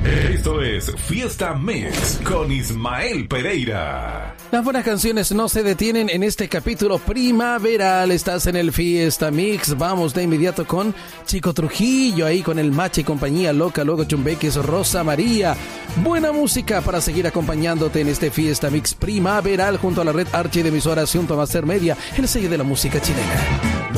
Esto es Fiesta Mix con Ismael Pereira. Las buenas canciones no se detienen en este capítulo primaveral. Estás en el Fiesta Mix. Vamos de inmediato con Chico Trujillo, ahí con el Mache y compañía, Loca, Loco Chumbeques, Rosa María. Buena música para seguir acompañándote en este Fiesta Mix primaveral junto a la red Archi de emisoras junto a Master Media, el sello de la música chilena.